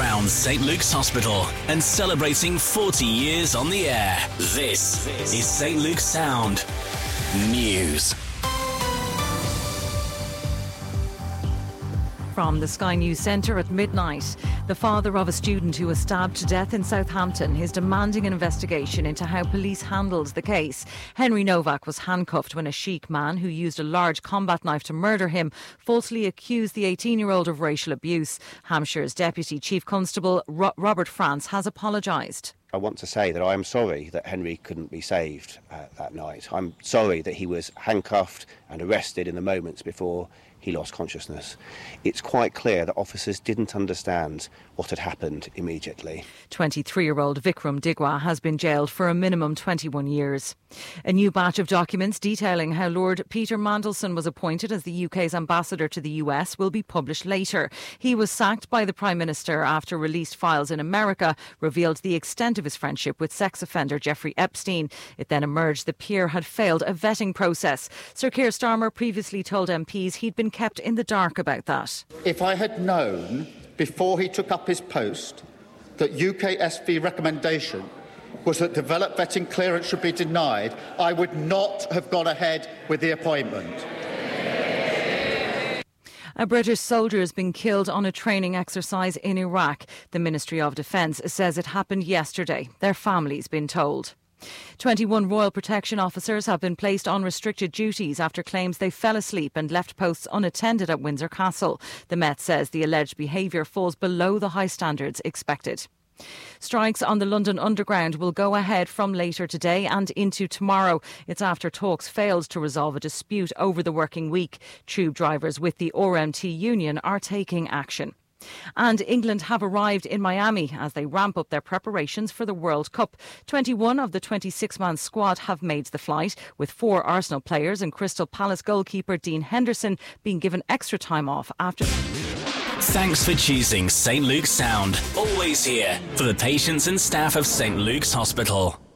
around St Luke's Hospital and celebrating 40 years on the air. This is St Luke's Sound News. From the Sky News Centre at midnight, the father of a student who was stabbed to death in Southampton is demanding an investigation into how police handled the case. Henry Novak was handcuffed when a Sikh man who used a large combat knife to murder him falsely accused the 18-year-old of racial abuse. Hampshire's Deputy Chief Constable Robert France has apologised. I want to say that I am sorry that Henry couldn't be saved that night. I'm sorry that he was handcuffed and arrested in the moments before he lost consciousness. It's quite clear that officers didn't understand what had happened immediately. 23-year-old Vikram Digwa has been jailed for a minimum 21 years. A new batch of documents detailing how Lord Peter Mandelson was appointed as the UK's ambassador to the US will be published later. He was sacked by the Prime Minister after released files in America revealed the extent of his friendship with sex offender Jeffrey Epstein. It then emerged the peer had failed a vetting process. Sir Keir Starmer previously told MPs he'd been kept in the dark about that. If I had known before he took up his post that UKSV recommendation was that developed vetting clearance should be denied, I would not have gone ahead with the appointment. A British soldier has been killed on a training exercise in Iraq. The Ministry of Defence says it happened yesterday. Their family's been told. 21 Royal Protection officers have been placed on restricted duties after claims they fell asleep and left posts unattended at Windsor Castle. The Met says the alleged behaviour falls below the high standards expected. Strikes on the London Underground will go ahead from later today and into tomorrow. It's after talks failed to resolve a dispute over the working week. Tube drivers with the RMT union are taking action. And England have arrived in Miami as they ramp up their preparations for the World Cup. 21 of the 26-man squad have made the flight, with 4 Arsenal players and Crystal Palace goalkeeper Dean Henderson being given extra time off after... Thanks for choosing St Luke's Sound. Always here for the patients and staff of St Luke's Hospital.